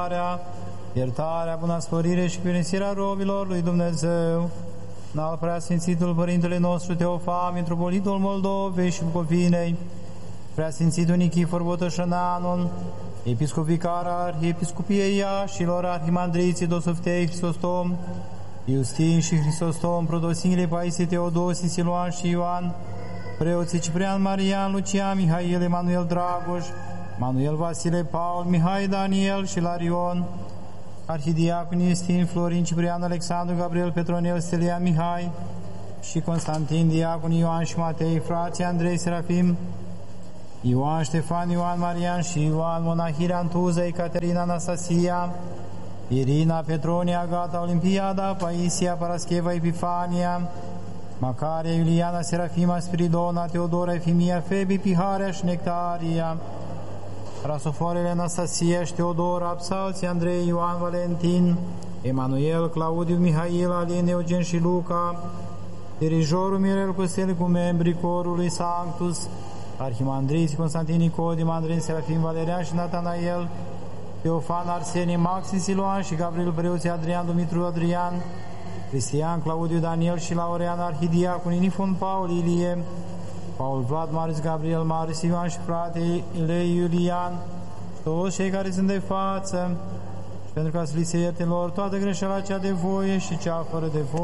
iertarea, bunăstvorire și plinisirea robilor lui Dumnezeu, în al preasfințitul Părintele nostru Teofan, Mitropolitul Moldovei și Bucovinei, preasfințitul Nichifor Botoșăneanul, episcopii Cara, arhiepiscopiei Iașilor, arhimandriții Dosoftei Hristostom, Iustin și Hristostom, protosinile Paisie Teodosie, Siluan și Ioan, preoții Ciprian, Marian, Lucian, Mihail, Emanuel Dragoș, Manuel Vasile, Paul, Mihai, Daniel și Larion, arhidiaconii Iustin, Florin, Ciprian, Alexandru, Gabriel, Petronel, Stelian, Mihai și Constantin, diaconii Ioan și Matei, frații Andrei, Serafim, Ioan, Ștefan, Ioan, Marian și Ioan, monahii Antuza, Ecaterina, Anastasia, Irina, Petronia, Agata, Olimpiada, Paisia, Parascheva, Epifania, Macaria, Iuliana, Serafima, Spiridona, Teodora, Efimia, Febi, Piharia și Nectaria, Rasofoarele, Anastasia și Teodora, Absalții, Andrei, Ioan, Valentin, Emanuel, Claudiu, Mihail, Alin, Eugen și Luca, dirijorul Mirel Costel cu membrii corului Sanctus, arhimandriți Constantin, Nicodim, Andrei, Serafim, Valerian și Natanael, Teofan, Arsenie, Maxim, Siluan și Gabriel, preoții Adrian, Dumitru, Adrian, Cristian, Claudiu, Daniel și Laurean, arhidiacon, Inifon, Paul, Ilie, Paul, Vlad, Marius, Gabriel, Marius, Ioan și frate Ilei, Iulian, și toți cei care sunt de față, și pentru ca să li se ierte lor toată greșeala cea de voie și cea fără de voie.